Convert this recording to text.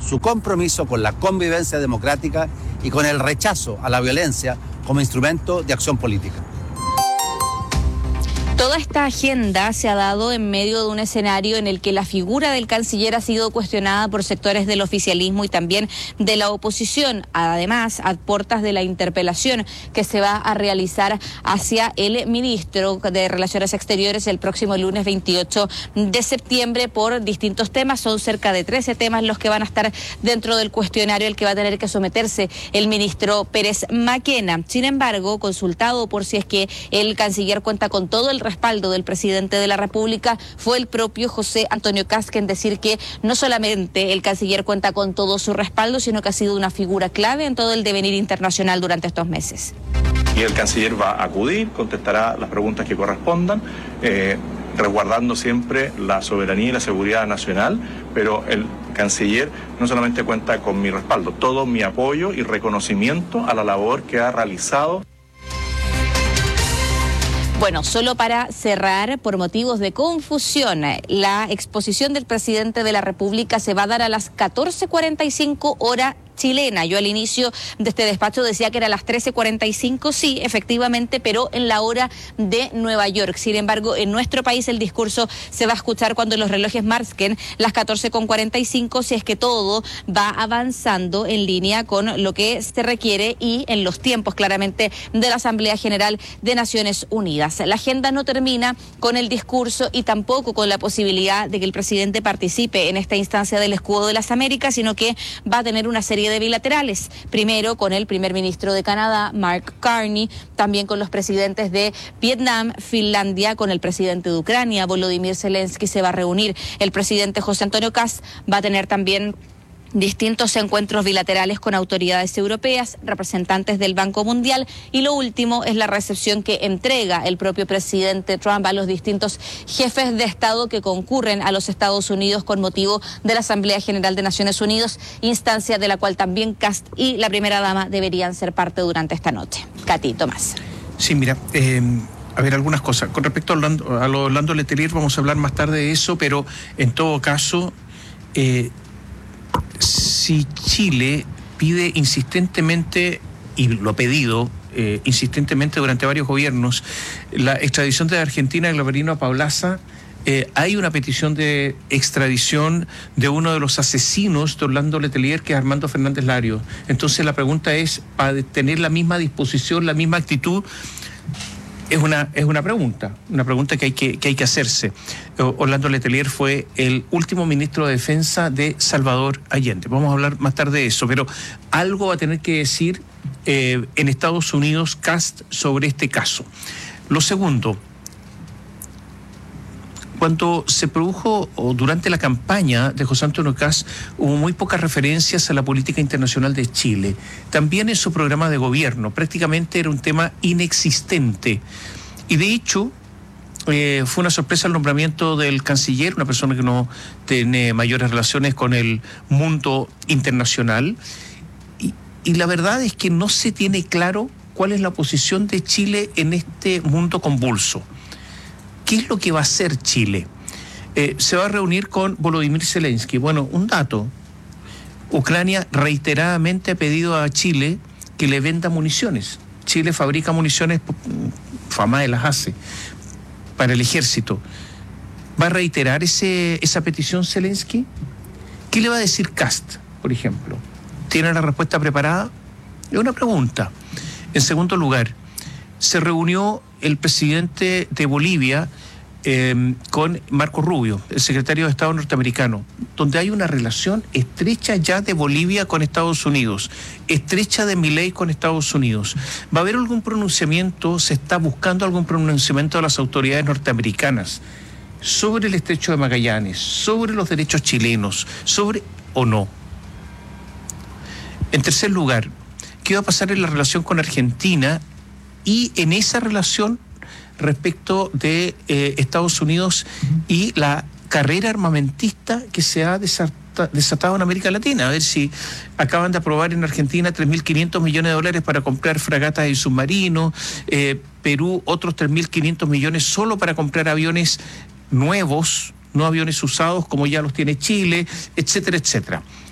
su compromiso con la convivencia democrática y con el rechazo a la violencia como instrumento de acción política. Toda esta agenda se ha dado en medio de un escenario en el que la figura del canciller ha sido cuestionada por sectores del oficialismo y también de la oposición. Además, a puertas de la interpelación que se va a realizar hacia el ministro de Relaciones Exteriores el próximo lunes 28 de septiembre por distintos temas. Son cerca de 13 temas los que van a estar dentro del cuestionario al que va a tener que someterse el ministro Pérez Maquena. Sin embargo, consultado por si es que el canciller cuenta con todo el respaldo del presidente de la República, fue el propio José Antonio Kast en decir que no solamente el canciller cuenta con todo su respaldo, sino que ha sido una figura clave en todo el devenir internacional durante estos meses. Y el canciller va a acudir, contestará las preguntas que correspondan, resguardando siempre la soberanía y la seguridad nacional, pero el canciller no solamente cuenta con mi respaldo, todo mi apoyo y reconocimiento a la labor que ha realizado. Bueno, solo para cerrar, por motivos de confusión, la exposición del presidente de la República se va a dar a las 14:45 hora chilena. Yo al inicio de este despacho decía que era a las 13:45, sí, efectivamente, pero en la hora de Nueva York. Sin embargo, en nuestro país el discurso se va a escuchar cuando los relojes marquen las 14:45, si es que todo va avanzando en línea con lo que se requiere y en los tiempos, claramente, de la Asamblea General de Naciones Unidas. La agenda no termina con el discurso y tampoco con la posibilidad de que el presidente participe en esta instancia del Escudo de las Américas, sino que va a tener una serie de bilaterales, primero con el primer ministro de Canadá, Mark Carney, también con los presidentes de Vietnam, Finlandia, con el presidente de Ucrania, Volodymyr Zelensky, se va a reunir. El presidente José Antonio Kast va a tener también distintos encuentros bilaterales con autoridades europeas, representantes del Banco Mundial, y lo último es la recepción que entrega el propio presidente Trump a los distintos jefes de Estado que concurren a los Estados Unidos con motivo de la Asamblea General de Naciones Unidas, instancia de la cual también Kast y la primera dama deberían ser parte durante esta noche. Katy, Tomás. Sí, mira, a ver, algunas cosas. Con respecto a lo Orlando Letelier, vamos a hablar más tarde de eso, pero en todo caso, si Chile pide insistentemente, y lo ha pedido insistentemente durante varios gobiernos, la extradición de Argentina de Glavarino Paulaza, hay una petición de extradición de uno de los asesinos de Orlando Letelier, que es Armando Fernández Larios. Entonces la pregunta es, para tener la misma disposición, la misma actitud, es una pregunta que hay que hacerse. Orlando Letelier fue el último ministro de Defensa de Salvador Allende. Vamos a hablar más tarde de eso, pero algo va a tener que decir en Estados Unidos Kast sobre este caso. Lo segundo, cuando se produjo o durante la campaña de José Antonio Kast hubo muy pocas referencias a la política internacional de Chile. También en su programa de gobierno prácticamente era un tema inexistente. Y de hecho fue una sorpresa el nombramiento del canciller, una persona que no tiene mayores relaciones con el mundo internacional. Y la verdad es que no se tiene claro cuál es la posición de Chile en este mundo convulso. ¿Qué es lo que va a hacer Chile? Se va a reunir con Volodymyr Zelensky. Bueno, un dato. Ucrania reiteradamente ha pedido a Chile que le venda municiones. Chile fabrica municiones, FAMAE las hace, para el ejército. ¿Va a reiterar esa petición Zelensky? ¿Qué le va a decir Kast, por ejemplo? ¿Tiene la respuesta preparada? Es una pregunta. En segundo lugar, se reunió el presidente de Bolivia con Marco Rubio, el secretario de Estado norteamericano, donde hay una relación estrecha ya de Bolivia con Estados Unidos, estrecha de Milei con Estados Unidos. ¿Va a haber algún pronunciamiento, se está buscando algún pronunciamiento de las autoridades norteamericanas sobre el estrecho de Magallanes, sobre los derechos chilenos, sobre o no? En tercer lugar, ¿qué va a pasar en la relación con Argentina y en esa relación respecto de Estados Unidos y la carrera armamentista que se ha desatado en América Latina? A ver si acaban de aprobar en Argentina 3.500 millones de dólares para comprar fragatas y submarinos, Perú otros 3.500 millones solo para comprar aviones nuevos, no aviones usados como ya los tiene Chile, etcétera, etcétera.